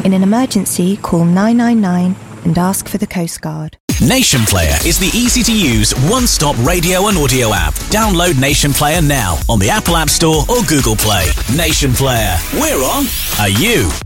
In an emergency, call 999 and ask for the Coast Guard. Nation Player is the easy-to-use one-stop radio and audio app. Download Nation Player now on the Apple App Store or Google Play. Nation Player. We're on. Are you?